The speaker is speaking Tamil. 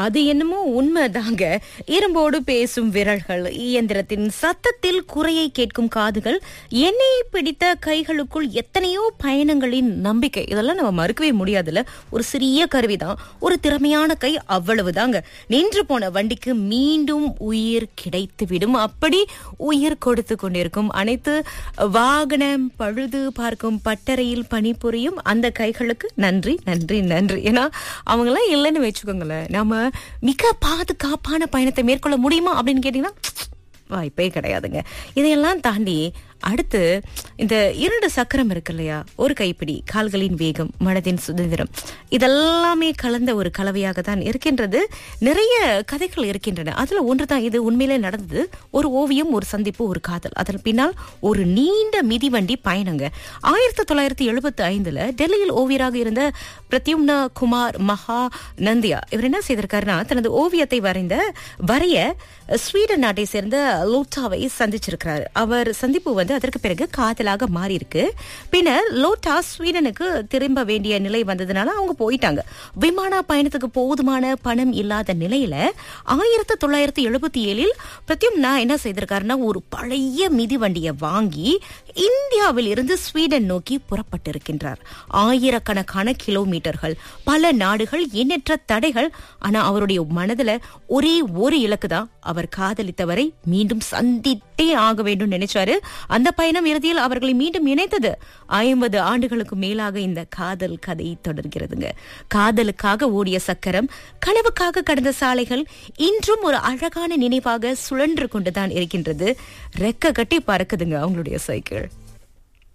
அது என்னமோ உண்மைதாங்க. இரும்போடு பேசும் விரல்கள், இயந்திரத்தின் சத்தத்தில் குறையை கேட்கும் காதுகள், எண்ணெயை பிடித்த கைகளுக்குள் எத்தனையோ பயணங்களின் நம்பிக்கை, இதெல்லாம் நம்ம மறுக்கவே முடியாதுல்ல. ஒரு சிறிய கருவிதான், ஒரு திறமையான கை, அவ்வளவுதாங்க. நின்று போன வண்டிக்கு மீண்டும் உயிர் கிடைத்துவிடும். அப்படி உயிர் கொடுத்து கொண்டிருக்கும் அனைத்து வாகனம் பழுது பார்க்கும் பட்டறையில் பணிபுரியும் அந்த கைகளுக்கு நன்றி நன்றி நன்றி. ஏன்னா அவங்கெல்லாம் இல்லைன்னு வச்சுக்கோங்களேன், நம்ம மிக பாதுகாப்பான பயணத்தை மேற்கொள்ள முடியுமா அப்படின்னு கேட்டீங்கன்னா வாய்ப்பே கிடையாதுங்க. இதையெல்லாம் தாண்டி அடுத்து இந்த 2 சக்கரம் இருக்கு இல்லையா, ஒரு கைப்பிடி, கால்களின் வேகம், மனதின் சுதந்திரம், இதெல்லாமே கலந்த ஒரு கலவையாக தான் இருக்கின்றது. நிறைய கதைகள் இருக்கின்றன. அதுல ஒன்றுதான் இது. உண்மையிலே நடந்தது. ஒரு ஓவியம், ஒரு சந்திப்பு, ஒரு காதல், அதன் பின்னால் ஒரு நீண்ட மிதிவண்டி பயணங்க. 1975 டெல்லியில் ஓவியராக இருந்த பிரத்யும்னா குமார் மகா நந்தியா இவர் என்ன செய்திருக்காருன்னா, தனது ஓவியத்தை வரைய ஸ்வீடன் நாட்டை சேர்ந்த லோட்டாவை சந்திச்சிருக்கிறார். அவர் சந்திப்பு அதற்கு பிறகு காதலாக மாறி இருக்கு. பின்னர் லோட்டா ஸ்வீடனுக்கு திரும்ப வேண்டிய நிலை வந்ததுனால அவங்க போயிட்டாங்க. விமான பயணத்துக்கு போதுமான பணம் இல்லாத நிலையில 1977 பிரத்யும்னா என்ன செய்திருக்காருன்னா, ஒரு பழைய மிதிவண்டியை வாங்கி இந்தியாவில் இருந்து ஸ்வீடன் நோக்கி புறப்பட்டிருக்கின்றார். ஆயிரக்கணக்கான கிலோமீட்டர்கள், பல நாடுகள், எண்ணற்ற தடைகள். ஆனா அவருடைய மனதுல ஒரே ஒரு இலக்கு தான். அவர் காதலித்தவரை மீண்டும் சந்தித்தே ஆக வேண்டும் நினைச்சாரு. அந்த பயணம் இறுதியில் அவர்களை மீண்டும் இணைத்தது. 50 ஆண்டுகளுக்கு மேலாக இந்த காதல் கதை தொடர்கிறதுங்க. காதலுக்காக ஓடிய சக்கரம், கனவுக்காக கடந்த சாலைகள் இன்றும் ஒரு அழகான நினைவாக சுழன்று கொண்டுதான் இருக்கின்றது. ரெக்க கட்டி பறக்குதுங்க அவங்களுடைய சைக்கிள்.